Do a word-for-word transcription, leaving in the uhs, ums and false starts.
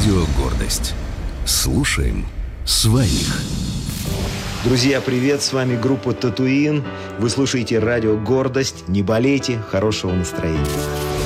Радио «Гордость». Слушаем своих. Друзья, привет! С вами группа «Татуин». Вы слушаете радио «Гордость». Не болейте, хорошего настроения.